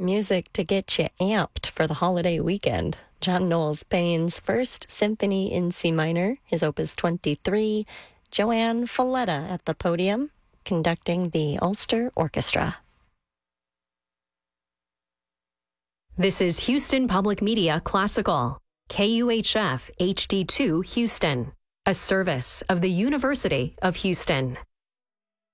Music to get you amped for the holiday weekend. John Knowles Payne's First Symphony in C minor, his Opus 23. Joanne Falletta at the podium, conducting the Ulster Orchestra. This is Houston Public Media Classical, KUHF HD2 Houston, a service of the University of Houston.